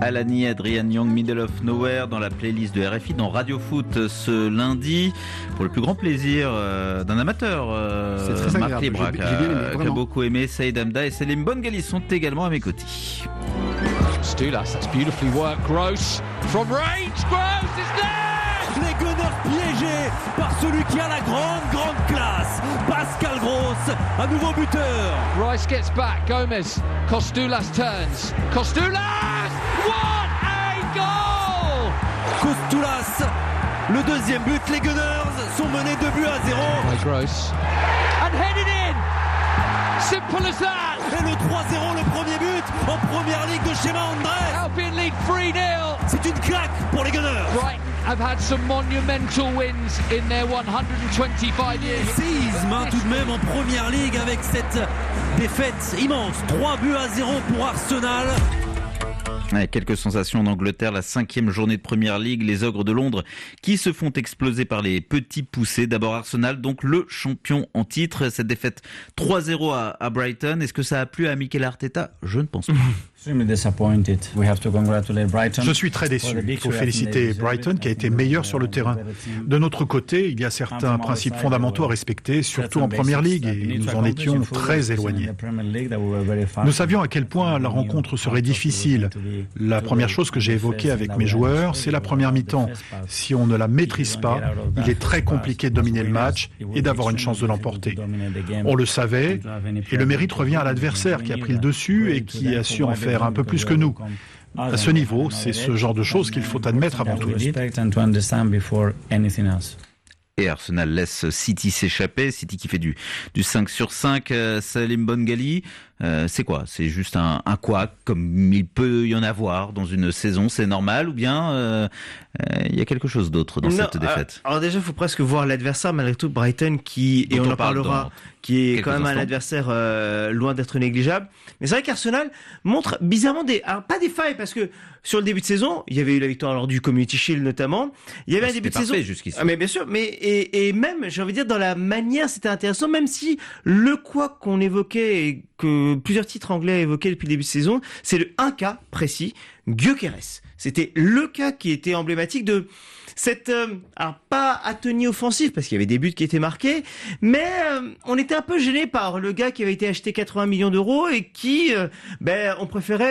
Alani, Adrian Young, Middle of Nowhere dans la playlist de RFI dans Radio Foot ce lundi pour le plus grand plaisir d'un amateur. C'est très Marc agréable. Libra, J'ai bien aimé, qui a beaucoup aimé. Saïd Hamda et Selim Bongali sont également à mes côtés. Stulas, that's beautifully worked. Gross from range. Gross is there. Les Gunners piégés par celui qui a la grande classe, Pascal Gross, un nouveau buteur. Rice gets back. Gomez. Kostulas turns. Kostulas! What a goal! Kostulas, le deuxième but. Les Gunners sont menés 2-0. By Gross. And headed in. Simple as that. Et le 3-0, le premier but en première ligue de Shema Andrés. Albion lead 3-0. C'est une claque pour les Gunners. Brighton have had some monumental wins in their 125 years. Séisme tout de même en première ligue avec cette défaite immense. 3-0 pour Arsenal. Quelques sensations en Angleterre, la 5e journée de Première Ligue, les Ogres de Londres qui se font exploser par les petits poussés. D'abord Arsenal, donc le champion en titre. Cette défaite 3-0 à Brighton, est-ce que ça a plu à Mikel Arteta? Je ne pense pas. Je suis très déçu. Il faut féliciter Brighton qui a été meilleur sur le terrain. De notre côté, il y a certains principes fondamentaux à respecter, surtout en Première Ligue, et nous en étions très éloignés. Nous savions à quel point la rencontre serait difficile. La première chose que j'ai évoquée avec mes joueurs, c'est la première mi-temps. Si on ne la maîtrise pas, il est très compliqué de dominer le match et d'avoir une chance de l'emporter. On le savait, et le mérite revient à l'adversaire qui a pris le dessus et qui a su en faire un peu plus que nous. À ce niveau, c'est ce genre de choses qu'il faut admettre avant tout. Et Arsenal laisse City s'échapper, City qui fait du 5 sur 5. Salim Bongali, c'est quoi? C'est juste un couac, comme il peut y en avoir dans une saison, c'est normal, ou bien il y a quelque chose d'autre dans cette défaite? Alors déjà, il faut presque voir l'adversaire, malgré tout, Brighton, qui, et on en parlera, qui est quand même un adversaire loin d'être négligeable. Mais c'est vrai qu'Arsenal montre bizarrement alors pas des failles, parce que sur le début de saison, il y avait eu la victoire lors du Community Shield notamment. Il y avait un début de saison jusqu'ici. Ah, mais bien sûr, mais et même, j'ai envie de dire, dans la manière, c'était intéressant, même si le quoi qu'on évoquait et que plusieurs titres anglais évoquaient depuis le début de saison, c'est un cas précis, Gyökeres. C'était le cas qui était emblématique de cette, alors pas atonie offensive, parce qu'il y avait des buts qui étaient marqués, mais on était un peu gêné par le gars qui avait été acheté 80 millions d'euros et qui, on préférait